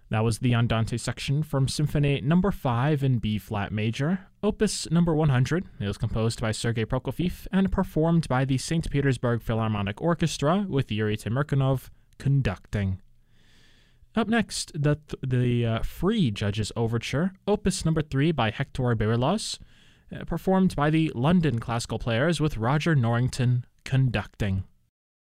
That was the Andante section from Symphony Number 5 in B-flat major, Opus Number 100. It was composed by Sergei Prokofiev and performed by the St. Petersburg Philharmonic Orchestra with Yuri Temirkanov conducting. Up next, the Free Judges Overture, Opus Number 3 by Hector Berlioz, performed by the London Classical Players with Roger Norrington conducting.